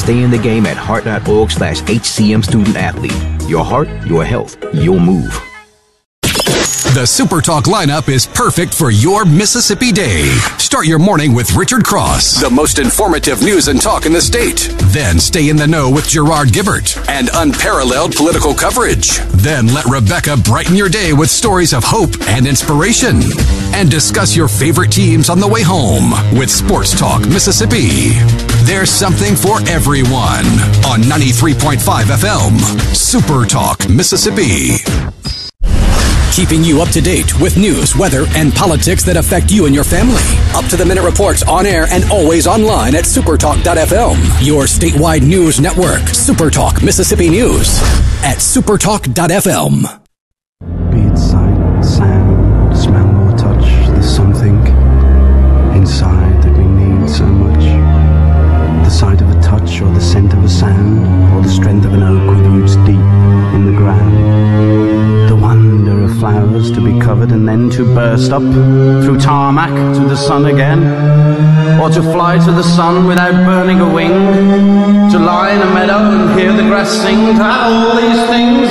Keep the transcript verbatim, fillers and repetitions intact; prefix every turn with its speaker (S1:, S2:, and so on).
S1: Stay in the game at heart.org slash HCM student athlete. Your heart, your health, your move.
S2: The SuperTalk lineup is perfect for your Mississippi day. Start your morning with Richard Cross, the most informative news and talk in the state. Then stay in the know with Gerard Gibbert and unparalleled political coverage. Then let Rebecca brighten your day with stories of hope and inspiration. And discuss your favorite teams on the way home with Sports Talk Mississippi. There's something for everyone on ninety-three point five F M, SuperTalk Mississippi. Keeping you up to date with news, weather, and politics that affect you and your family. Up-to-the-minute reports on air and always online at supertalk dot f m. Your statewide news network, SuperTalk Mississippi News at supertalk dot f m.
S3: Be it sight, sound, smell, or touch, there's something inside that we need so much. The sight of a touch, or the scent of a sound, or the strength of an oak with roots deep in the ground. The wonder of flowers to be covered and then to burst up through tarmac to the sun again, or to fly to the sun without burning a wing, to lie in a meadow and hear the grass sing, to have all these things